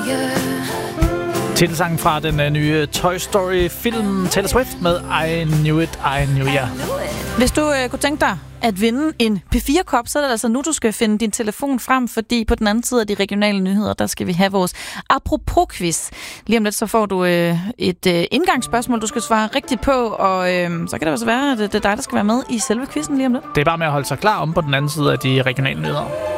Titelsangen fra den nye Toy Story-film Taylor Swift med I Knew It, I Knew Ya. Hvis du kunne tænke dig at vinde en P4-kop, så er det altså nu, du skal finde din telefon frem, fordi på den anden side af de regionale nyheder, der skal vi have vores apropos-quiz. Lige om lidt, så får du et indgangsspørgsmål, du skal svare rigtigt på, og så kan det også være, at det er dig, der skal være med i selve quizzen lige om lidt. Det er bare med at holde sig klar om på den anden side af de regionale nyheder.